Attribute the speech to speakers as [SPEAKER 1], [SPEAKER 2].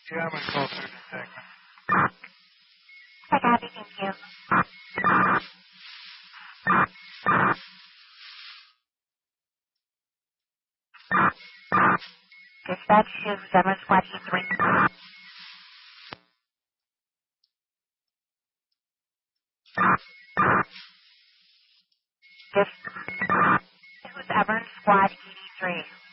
[SPEAKER 1] Yeah, I'm going to call through the segment.
[SPEAKER 2] Hi, Gabby. Thank you. Dispatch to 7 Squad E3. This was Evans Squad ED3.